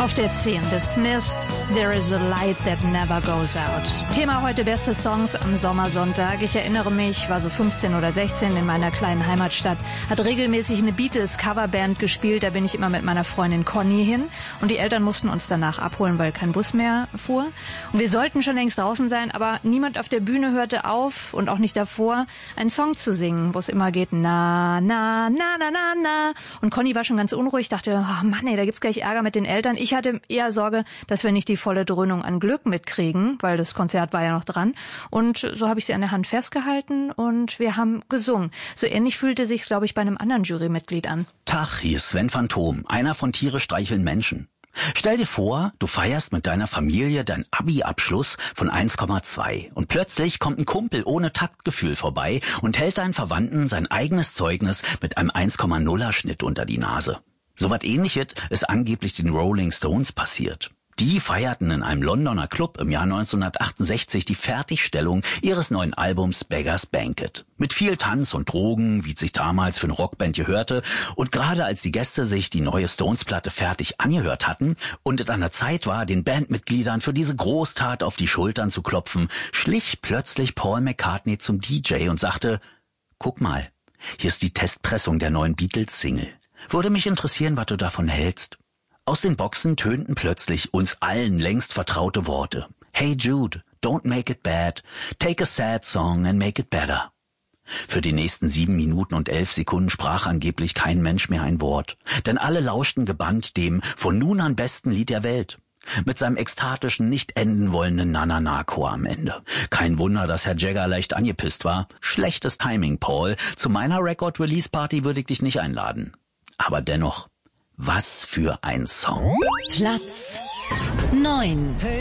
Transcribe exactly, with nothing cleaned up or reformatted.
Auf der zehn, The Smiths, There is a Light That Never Goes Out. Thema heute beste Songs am Sommersonntag. Ich erinnere mich, war so fünfzehn oder sechzehn in meiner kleinen Heimatstadt, hat regelmäßig eine Beatles-Coverband gespielt. Da bin ich immer mit meiner Freundin Conny hin und die Eltern mussten uns danach abholen, weil kein Bus mehr fuhr. Und wir sollten schon längst draußen sein, aber niemand auf der Bühne hörte auf und auch nicht davor, einen Song zu singen, wo es immer geht, na, na, na, na, na, na. Und Conny war schon ganz unruhig, dachte, oh Mann, ey, da gibt's gleich Ärger mit den Eltern. Ich hatte eher Sorge, dass wir nicht die volle Dröhnung an Glück mitkriegen, weil das Konzert war ja noch dran. Und so habe ich sie an der Hand festgehalten und wir haben gesungen. So ähnlich fühlte sich's, glaube ich, bei einem anderen Jurymitglied an. Tag, hier ist Sven Phantom, einer von Tiere streicheln Menschen. Stell dir vor, du feierst mit deiner Familie deinen Abi-Abschluss von eins Komma zwei und plötzlich kommt ein Kumpel ohne Taktgefühl vorbei und hält deinen Verwandten sein eigenes Zeugnis mit einem eins Komma nuller Schnitt unter die Nase. So was Ähnliches ist angeblich den Rolling Stones passiert. Die feierten in einem Londoner Club im Jahr neunzehnhundertachtundsechzig die Fertigstellung ihres neuen Albums Beggars Banquet. Mit viel Tanz und Drogen, wie es sich damals für eine Rockband gehörte. Und gerade als die Gäste sich die neue Stones-Platte fertig angehört hatten und es an der Zeit war, den Bandmitgliedern für diese Großtat auf die Schultern zu klopfen, schlich plötzlich Paul McCartney zum D J und sagte, guck mal, hier ist die Testpressung der neuen Beatles-Single. Würde mich interessieren, was du davon hältst. Aus den Boxen tönten plötzlich uns allen längst vertraute Worte. Hey Jude, don't make it bad. Take a sad song and make it better. Für die nächsten sieben Minuten und elf Sekunden sprach angeblich kein Mensch mehr ein Wort. Denn alle lauschten gebannt dem von nun an besten Lied der Welt. Mit seinem ekstatischen, nicht enden wollenden Na-Na-Na-Chor am Ende. Kein Wunder, dass Herr Jagger leicht angepisst war. Schlechtes Timing, Paul. Zu meiner Record-Release-Party würde ich dich nicht einladen. Aber dennoch, was für ein Song. Platz neun.